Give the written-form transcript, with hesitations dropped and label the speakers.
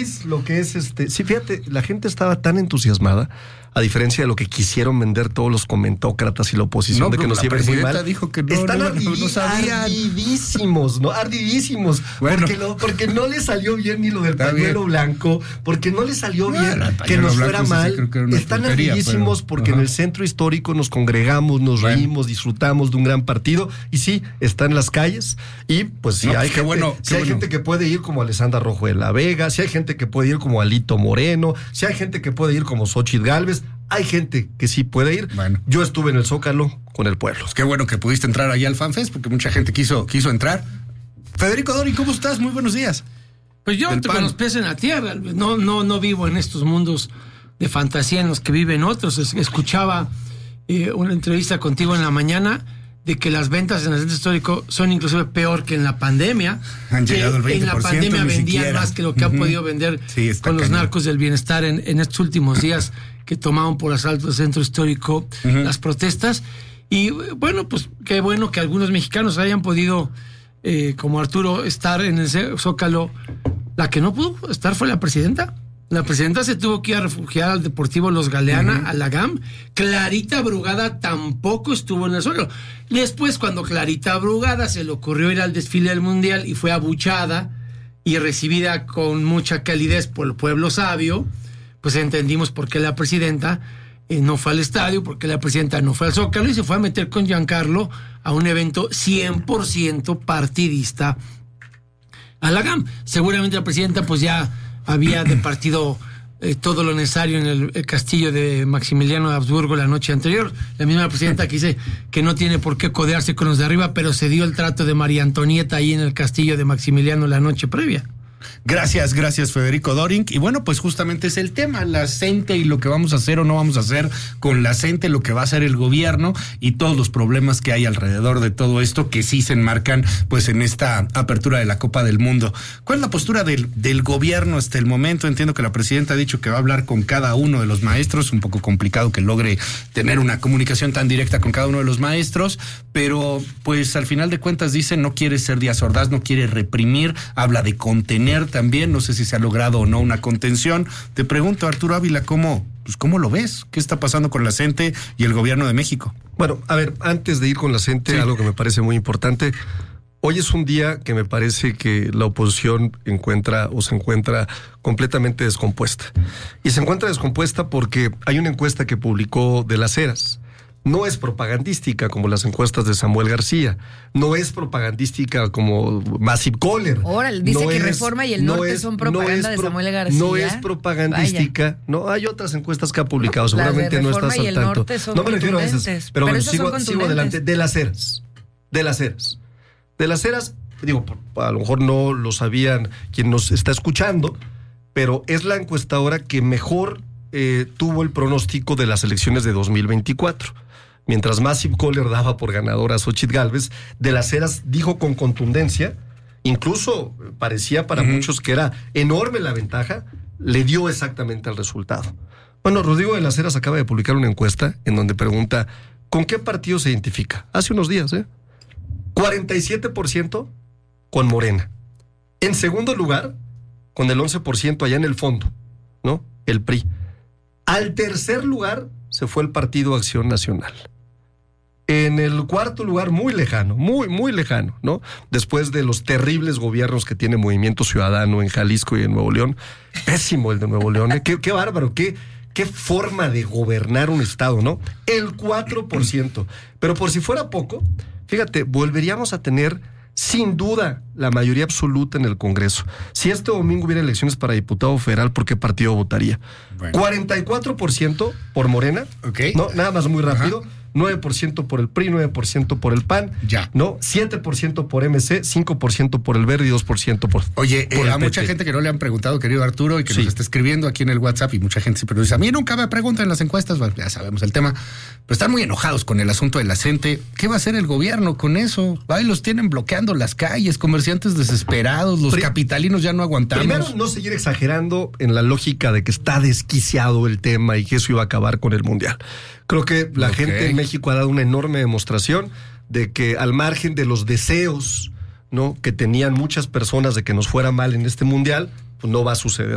Speaker 1: país lo que es sí, fíjate, la gente estaba tan entusiasmada, a diferencia de lo que quisieron vender todos los comentócratas y la oposición, de que nos iba muy mal.
Speaker 2: Dijo que
Speaker 1: están
Speaker 2: no sabían.
Speaker 1: Ardidísimos, ¿no? Ardidísimos. Bueno. Porque no le salió bien ni lo del pañuelo blanco, porque no le salió bien que nos fuera mal. Están ardidísimos porque en el centro histórico nos congregamos, nos reímos, disfrutamos de un gran partido, y sí, está en las calles, y pues sí, hay gente que puede ir como Alessandra Rojo de la Vega, si hay gente que puede ir como Alito Moreno, si hay gente que puede ir como Xóchitl Gálvez, hay gente que sí puede ir.
Speaker 2: Bueno.
Speaker 1: Yo estuve en el Zócalo con el pueblo.
Speaker 2: Pues qué bueno que pudiste entrar ahí al FanFest, porque mucha gente quiso entrar. Federico Dorin, ¿cómo estás? Muy buenos días.
Speaker 3: Pues yo con los pies en la tierra, no vivo en estos mundos de fantasía en los que viven otros. Escuchaba una entrevista contigo en la mañana de que las ventas en el centro histórico son inclusive peor que en la pandemia.
Speaker 2: Han llegado al 20%.
Speaker 3: En la pandemia vendían más que lo que han podido vender con los narcos del bienestar en estos últimos días que tomaron por asalto el centro histórico las protestas. Y bueno, pues qué bueno que algunos mexicanos hayan podido, como Arturo, estar en el Zócalo. La que no pudo estar fue la presidenta. La presidenta se tuvo que ir a refugiar al Deportivo Los Galeana, a la GAM. Clarita Brugada tampoco estuvo en el suelo. Después, cuando Clarita Brugada se le ocurrió ir al desfile del Mundial y fue abuchada y recibida con mucha calidez por el pueblo sabio, pues entendimos por qué la presidenta no fue al estadio, por qué la presidenta no fue al Zócalo y se fue a meter con Giancarlo a un evento 100% partidista a la GAM. Seguramente la presidenta pues ya había departido todo lo necesario en el castillo de Maximiliano de Habsburgo la noche anterior. La misma presidenta que dice que no tiene por qué codearse con los de arriba, pero se dio el trato de María Antonieta ahí en el castillo de Maximiliano la noche previa.
Speaker 2: Gracias Federico Dorin. Y bueno, pues justamente es el tema, la CENTE y lo que vamos a hacer o no vamos a hacer con la CENTE, lo que va a hacer el gobierno y todos los problemas que hay alrededor de todo esto que sí se enmarcan pues en esta apertura de la Copa del Mundo. ¿Cuál es la postura del gobierno hasta el momento? Entiendo que la presidenta ha dicho que va a hablar con cada uno de los maestros, un poco complicado que logre tener una comunicación tan directa con cada uno de los maestros, pero pues al final de cuentas dice no quiere ser Díaz Ordaz, no quiere reprimir, habla de contener también, no sé si se ha logrado o no una contención. Te pregunto, Arturo Ávila, ¿cómo lo ves? ¿Qué está pasando con la CENTE y el gobierno de México?
Speaker 1: Bueno, a ver, antes de ir con la CENTE, algo que me parece muy importante. Hoy es un día que me parece que la oposición se encuentra completamente descompuesta. Y se encuentra descompuesta porque hay una encuesta que publicó De Las Heras. No es propagandística como las encuestas de Samuel García. No es propagandística como Massive Caller.
Speaker 4: Órale, dice que Reforma y el Norte son propaganda de Samuel García.
Speaker 1: No es propagandística. Vaya. No, hay otras encuestas que ha publicado. Seguramente no estás al tanto. No me refiero a esas. Pero bueno, sigo adelante. De Las Heras. Digo, a lo mejor no lo sabían quien nos está escuchando, pero es la encuestadora que mejor tuvo el pronóstico de las elecciones de 2024. Mientras Massive Caller daba por ganadora a Xóchitl Gálvez, De Las Heras dijo con contundencia, incluso parecía para muchos que era enorme la ventaja, le dio exactamente el resultado. Bueno, Rodrigo De Las Heras acaba de publicar una encuesta en donde pregunta ¿con qué partido se identifica? Hace unos días, 47% con Morena. En segundo lugar, con el 11% allá en el fondo, ¿no? El PRI. Al tercer lugar se fue el Partido Acción Nacional. En el cuarto lugar, muy lejano, muy lejano, ¿no? Después de los terribles gobiernos que tiene Movimiento Ciudadano en Jalisco y en Nuevo León. Pésimo el de Nuevo León, ¿eh? Qué bárbaro, qué forma de gobernar un estado, ¿no? El 4%. Pero por si fuera poco, fíjate, volveríamos a tener sin duda la mayoría absoluta en el Congreso. Si este domingo hubiera elecciones para diputado federal, ¿por qué partido votaría? Bueno. 44% por Morena, ¿no? Nada más muy rápido. 9% por el PRI, 9% por el PAN, ¿no? 7% por MC, 5% por el Verde y 2% por
Speaker 2: Oye,
Speaker 1: por el
Speaker 2: a mucha
Speaker 1: PT.
Speaker 2: gente que no le han preguntado, querido Arturo, y que nos está escribiendo aquí en el WhatsApp, y mucha gente siempre nos dice, a mí nunca me preguntan en las encuestas, bueno, ya sabemos el tema, pero están muy enojados con el asunto de la CENTE. ¿Qué va a hacer el gobierno con eso? Ahí los tienen bloqueando las calles, comerciantes desesperados, los capitalinos ya no aguantamos.
Speaker 1: Primero, no seguir exagerando en la lógica de que está desquiciado el tema y que eso iba a acabar con el Mundial. Creo que la gente en México ha dado una enorme demostración de que al margen de los deseos, ¿no?, que tenían muchas personas de que nos fuera mal en este Mundial, pues no va a suceder.